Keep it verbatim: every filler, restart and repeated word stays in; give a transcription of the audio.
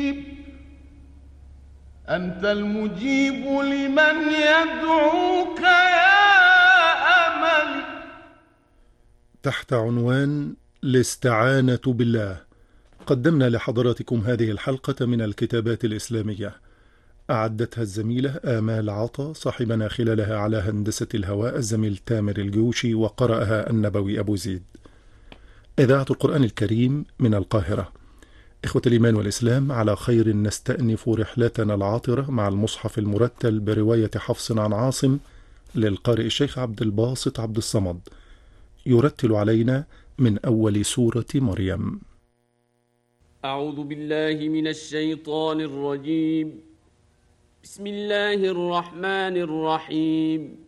أنت المجيب لمن يدعوك يا أمل. تحت عنوان الاستعانة بالله قدمنا لحضراتكم هذه الحلقة من الكتابات الإسلامية، أعدتها الزميلة آمال عطا، صاحبنا خلالها على هندسة الهواء الزميل تامر الجوشي، وقرأها النبوي أبو زيد. إذاعة القرآن الكريم من القاهرة. إخوة الإيمان والإسلام، على خير نستأنف رحلتنا العاطرة مع المصحف المرتل برواية حفص عن عاصم للقارئ الشيخ عبد الباسط عبد الصمد، يرتل علينا من أول سورة مريم. أعوذ بالله من الشيطان الرجيم. بسم الله الرحمن الرحيم.